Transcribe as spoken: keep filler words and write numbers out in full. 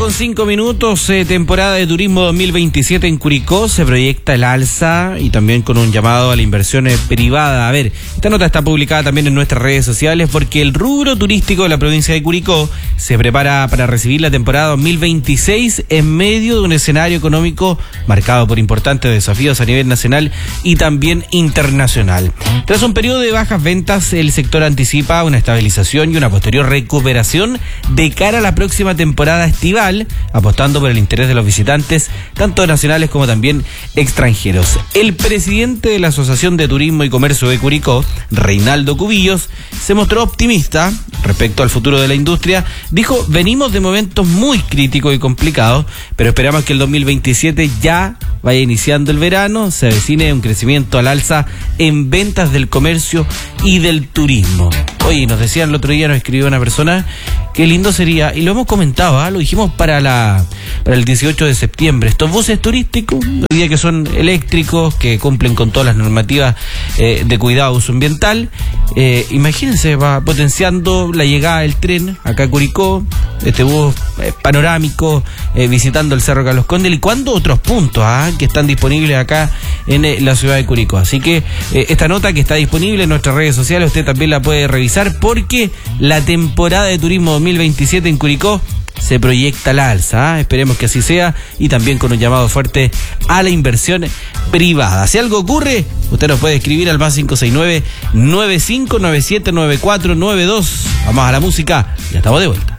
con cinco minutos, eh, temporada de turismo dos mil veintisiete en Curicó, se proyecta el alza y también con un llamado a la inversión eh, privada. A ver, esta nota está publicada también en nuestras redes sociales porque el rubro turístico de la provincia de Curicó se prepara para recibir la temporada dos mil veintiséis en medio de un escenario económico marcado por importantes desafíos a nivel nacional y también internacional. Tras un periodo de bajas ventas, el sector anticipa una estabilización y una posterior recuperación de cara a la próxima temporada estival, apostando por el interés de los visitantes, tanto nacionales como también extranjeros. El presidente de la Asociación de Turismo y Comercio de Curicó, Reinaldo Cubillos, se mostró optimista respecto al futuro de la industria. Dijo: venimos de momentos muy críticos y complicados, pero esperamos que el dos mil veintisiete ya vaya iniciando el verano, se avecine un crecimiento al alza en ventas del comercio y del turismo. Oye, nos decían el otro día, nos escribió una persona, qué lindo sería, y lo hemos comentado, ¿eh? Lo dijimos para la para el dieciocho de septiembre, estos buses turísticos, hoy día que son eléctricos, que cumplen con todas las normativas eh, de cuidado uso ambiental. Eh, imagínense, va potenciando la llegada del tren acá a Curicó, este bus eh, panorámico, eh, visitando el Cerro Carlos Condel y cuando otros puntos ¿ah? que están disponibles acá en eh, la ciudad de Curicó. Así que eh, esta nota que está disponible en nuestras redes sociales, usted también la puede revisar porque la temporada de turismo dos mil veintisiete en Curicó se proyecta al alza, ¿eh? Esperemos que así sea y también con un llamado fuerte a la inversión privada. Si algo ocurre, usted nos puede escribir al más cinco seis nueve, nueve cinco nueve siete, nueve cuatro nueve dos. Vamos a la música y ya estamos de vuelta.